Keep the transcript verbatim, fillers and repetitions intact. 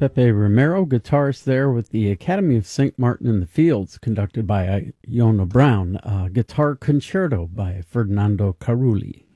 Pepe Romero, guitarist there with the Academy of Saint Martin in the Fields, conducted by Iona Brown. Uh, guitar Concerto by Ferdinando Carulli.